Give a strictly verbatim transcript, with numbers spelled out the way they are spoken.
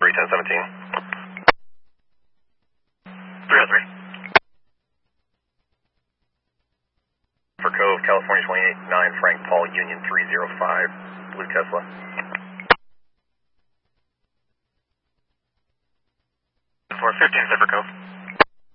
three ten seventeen. three oh three. For Cove, California twenty-eight nine, Frank Paul, Union three oh five, Blue Tesla. four fifteen, set for Cove.